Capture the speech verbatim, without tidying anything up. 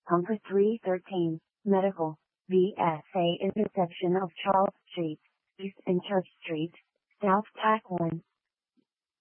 Number three thirteen, Medical, V S A intersection of Charles Street, East and Church Street, South Tack one.